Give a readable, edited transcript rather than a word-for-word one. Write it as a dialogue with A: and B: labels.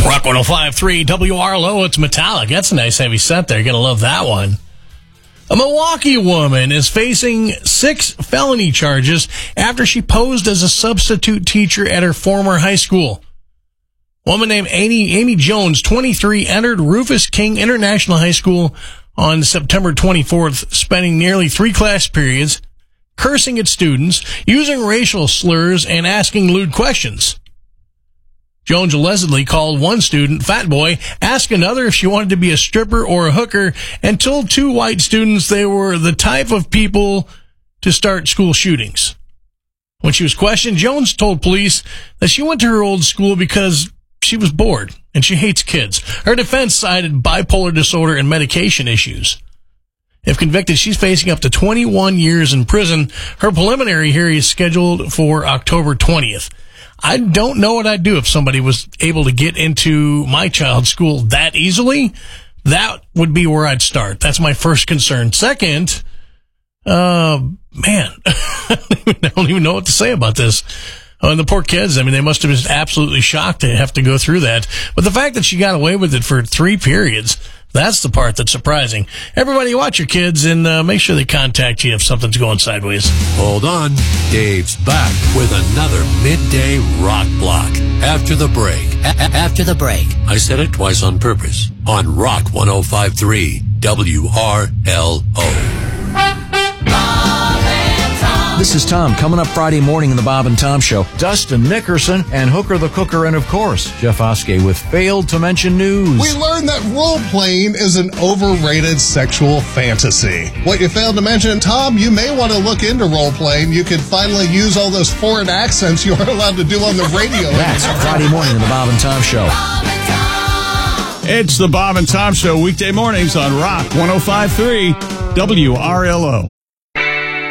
A: Rock 105.3 WRLO, it's Metallic. That's a nice heavy set there. You're going to love that one. A Milwaukee woman is facing 6 felony charges after she posed as a substitute teacher at her former high school. A woman named Amy Jones, 23, entered Rufus King International High School on September 24th, spending nearly 3 class periods cursing at students, using racial slurs, and asking lewd questions. Jones allegedly called one student Fat Boy, asked another if she wanted to be a stripper or a hooker, and told 2 white students they were the type of people to start school shootings. When she was questioned, Jones told police that she went to her old school because she was bored and she hates kids. Her defense cited bipolar disorder and medication issues. If convicted, she's facing up to 21 years in prison. Her preliminary hearing is scheduled for October 20th. I don't know what I'd do if somebody was able to get into my child's school that easily. That would be where I'd start. That's my first concern. Second, man, I don't even know what to say about this. Oh, and the poor kids, I mean, they must have been absolutely shocked to have to go through that. But the fact that she got away with it for 3 periods, that's the part that's surprising. Everybody watch your kids and make sure they contact you if something's going sideways.
B: Hold on. Dave's back with another midday rock block. After the break.
C: After the break.
B: I said it twice on purpose. On Rock 105.3 WRLO.
D: This is Tom. Coming up Friday morning in the Bob and Tom Show, Dustin Nickerson and Hooker the Cooker, and of course, Jeff Oskey with Failed to Mention News.
E: We learned that role-playing is an overrated sexual fantasy. What you failed to mention, Tom, you may want to look into role-playing. You can finally use all those foreign accents you are allowed to do on the radio.
D: That's Friday morning in the Bob and Tom Show.
F: It's the Bob and Tom Show, weekday mornings on Rock 105.3 WRLO.